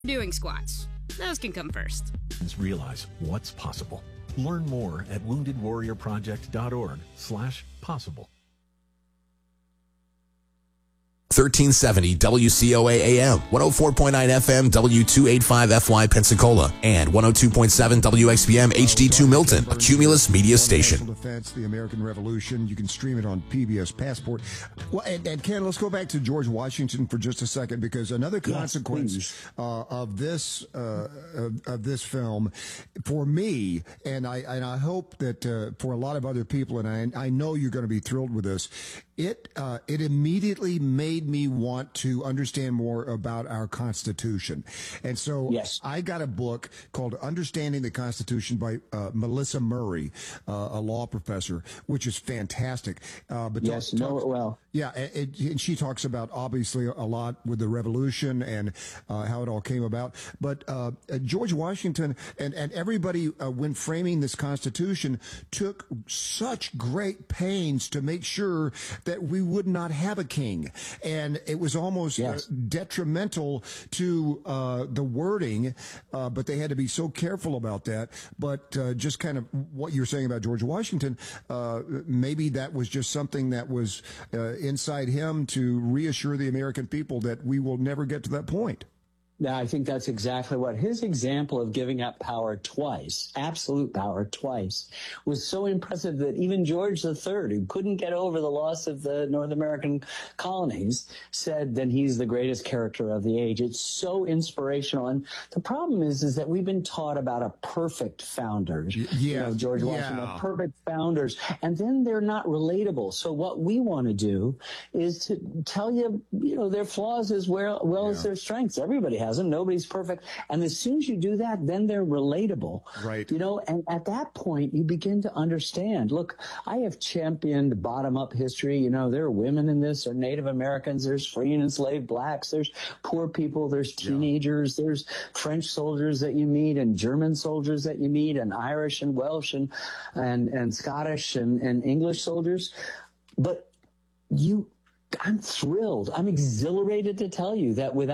doing squats. Those can come first. Realize what's possible. Learn more at woundedwarriorproject.org/possible. 1370 WCOA AM, 104.9 FM W285 FY Pensacola, and 102.7 WXPM HD2 Milton, a Cumulus media station. Defense, the American Revolution. You can stream it on PBS Passport. Well, and Ken, let's go back to George Washington for just a second, because another consequence of this film, for me, and I hope that for a lot of other people, and I know you're going to be thrilled with this. It immediately made me want to understand more about our Constitution. And so I got a book called Understanding the Constitution by Melissa Murray, a law professor, which is fantastic. But know it well. Yeah, and she talks about, obviously, a lot with the Revolution and how it all came about. But George Washington and everybody, when framing this Constitution, took such great pains to make sure that we would not have a king. And it was almost detrimental to the wording, but they had to be so careful about that. But just kind of what you're saying about George Washington, maybe that was just something that was inside him to reassure the American people that we will never get to that point. Yeah, I think that's exactly what his example of giving up power twice, absolute power twice, was so impressive that even George III, who couldn't get over the loss of the North American colonies, said that he's the greatest character of the age. It's so inspirational. And the problem is that we've been taught about a perfect founder, George Washington, perfect founders, and then they're not relatable. So what we want to do is to tell you, their flaws as well as their strengths. Everybody has them. Nobody's perfect. And as soon as you do that, then they're relatable. Right. And at that point, you begin to understand. Look, I have championed bottom-up history. There are women in this, there are Native Americans, there's free and enslaved blacks, there's poor people, there's teenagers, there's French soldiers that you meet and German soldiers that you meet and Irish and Welsh and Scottish and English soldiers. But I'm thrilled. I'm exhilarated to tell you that without